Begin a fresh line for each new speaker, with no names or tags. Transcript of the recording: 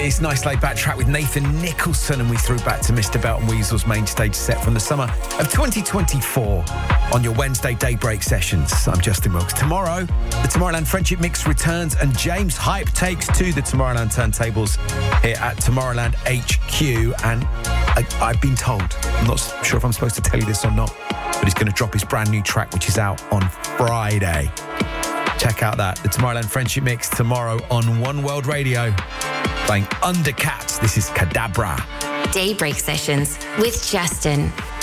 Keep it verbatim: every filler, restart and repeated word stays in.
It's a nice laid-back track with Nathan Nicholson, and we threw back to Mister Belt and Weasel's main stage set from the summer of twenty twenty-four on your Wednesday Daybreak sessions. I'm Justin Wilkes. Tomorrow, the Tomorrowland Friendship Mix returns, and James Hype takes to the Tomorrowland turntables here at Tomorrowland H Q. And I, I've been told, I'm not sure if I'm supposed to tell you this or not, but he's going to drop his brand new track, which is out on Friday. Check out that. The Tomorrowland Friendship Mix tomorrow on One World Radio. Playing Undercats. This is Cadabra.
Daybreak Sessions with Justin.